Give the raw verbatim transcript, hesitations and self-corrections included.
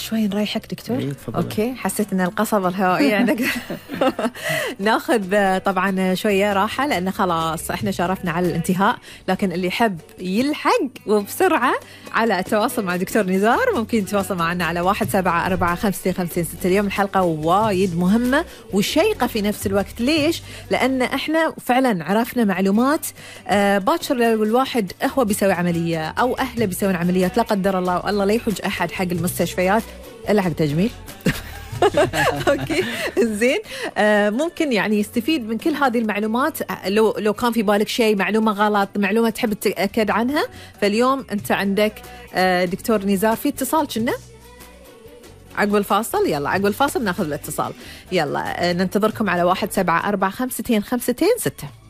شوي نريحك دكتور؟ إيه تفضل. أوكي، حسيت أن القصبة الهوائية عندك. ناخذ طبعا شوية راحة لأن خلاص إحنا شارفنا على الانتهاء، لكن اللي يحب يلحق وبسرعة على التواصل مع دكتور نزار ممكن يتواصل معنا على واحد سبعة أربعة خمسة خمسة ستة. اليوم الحلقة وايد مهمة وشيقة في نفس الوقت. ليش؟ لأن إحنا فعلا عرفنا معلومات آه باكر لو الواحد هو بيسوي عملية أو أهله بيسوون عمليات لا قدر الله والله لا يحوج أحد حق المستشفيات إلا حق تجميل. اوكي زين، آه ممكن يعني يستفيد من كل هذه المعلومات. لو لو كان في بالك شيء معلومه غلط، معلومه تحب تتاكد عنها، فاليوم انت عندك آه دكتور نزار. في اتصال كنا عقب الفاصل، يلا عقب الفاصل ناخذ الاتصال. يلا آه ننتظركم على واحد سبعة أربعة خمسة خمسة ستة.